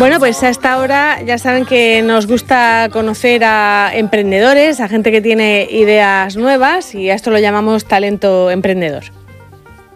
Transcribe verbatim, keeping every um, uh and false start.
Bueno, pues a esta hora ya saben que nos gusta conocer a emprendedores, a gente que tiene ideas nuevas, y a esto lo llamamos talento emprendedor.